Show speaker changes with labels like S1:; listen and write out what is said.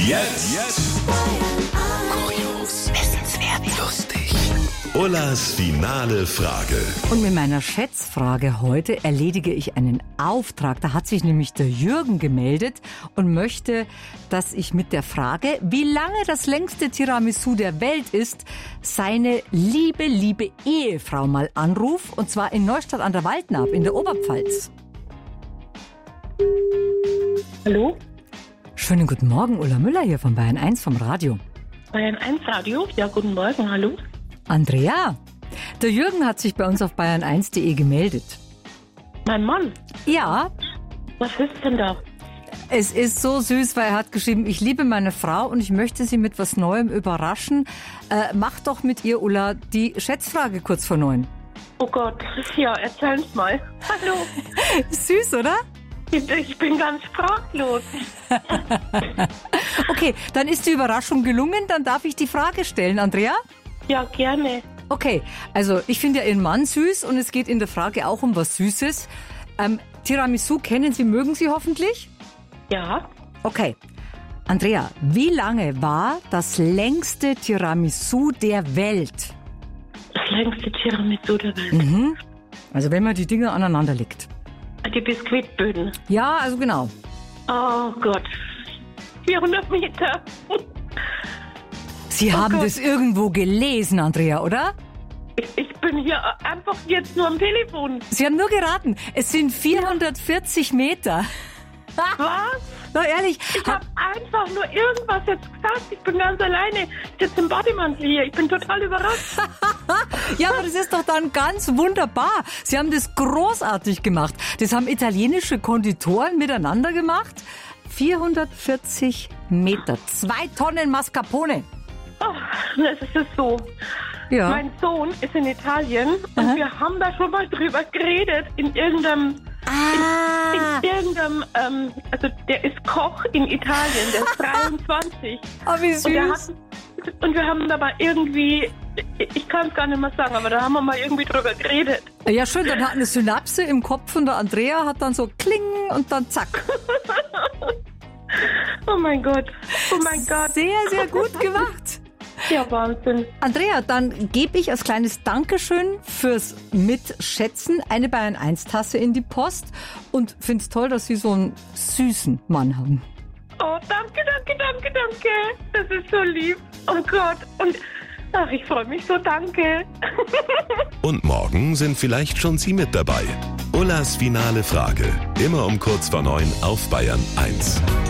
S1: Jetzt kurios, wissenswert, lustig. Ullas finale Frage.
S2: Und mit meiner Schätzfrage heute erledige ich einen Auftrag. Da hat sich nämlich der Jürgen gemeldet und möchte, dass ich mit der Frage, wie lange das längste Tiramisu der Welt ist, seine liebe Ehefrau mal anrufe. Und zwar in Neustadt an der Waldnaab in der Oberpfalz.
S3: Hallo?
S2: Schönen guten Morgen, Ulla Müller hier von Bayern 1 vom Radio.
S3: Bayern 1 Radio? Ja, guten Morgen, hallo.
S2: Andrea, der Jürgen hat sich bei uns auf bayern1.de gemeldet.
S3: Mein Mann?
S2: Ja,
S3: Was ist denn da?
S2: es ist so süß, weil er hat geschrieben, ich liebe meine Frau und ich möchte sie mit was Neuem überraschen. Mach doch mit ihr, Ulla, die Schätzfrage kurz vor 9.
S3: Oh Gott, ja, erzähl's mal. Hallo,
S2: Süß, oder?
S3: ich bin ganz sprachlos.
S2: Okay, dann ist die Überraschung gelungen, dann darf ich die Frage stellen, Andrea?
S3: Ja, gerne.
S2: Okay, also ich finde ja Ihren Mann süß und es geht in der Frage auch um was Süßes. Tiramisu kennen Sie, mögen Sie hoffentlich?
S3: Ja,
S2: Okay, Andrea, wie lange war das längste Tiramisu der Welt?
S3: das längste Tiramisu der Welt.
S2: Also wenn man die Dinger aneinander legt.
S3: Die Biskuitböden.
S2: Ja, also genau.
S3: Oh Gott, 400 Meter.
S2: Sie haben
S3: Gott.
S2: das irgendwo gelesen, Andrea, oder?
S3: Ich bin hier einfach jetzt nur am Telefon.
S2: Sie haben nur geraten. Es sind 440 Meter.
S3: Was?
S2: Na ehrlich,
S3: Ich habe einfach nur irgendwas jetzt gesagt. Ich bin ganz alleine. Ich sitze im Bademantel hier. Ich bin total überrascht.
S2: ja, aber das ist doch dann ganz wunderbar. Sie haben das großartig gemacht. Das haben italienische Konditoren miteinander gemacht. 440 Meter, 2 Tonnen Mascarpone.
S3: Oh, das ist so.
S2: Ja.
S3: Mein Sohn ist in Italien und wir haben da schon mal drüber geredet in irgendeinem, also der ist Koch in Italien, der ist 23.
S2: Oh, wie
S3: Und wir haben da mal irgendwie, ich kann es gar nicht mehr sagen, aber da haben wir mal irgendwie drüber geredet.
S2: Ja, schön, dann hat eine Synapse im Kopf von der Andrea, hat dann so kling und dann zack.
S3: Oh mein Gott, oh mein Gott.
S2: Sehr, sehr gut gemacht.
S3: Ja, Wahnsinn.
S2: Andrea, dann gebe ich als kleines Dankeschön fürs Mitschätzen eine Bayern 1 Tasse in die Post und finde es toll, dass Sie so einen süßen Mann haben.
S3: Oh, danke. Das ist so lieb. Oh Gott. Und ach, ich freue mich so, danke.
S1: Und morgen sind vielleicht schon Sie mit dabei. Ullas finale Frage. Immer um kurz vor 9 auf Bayern 1.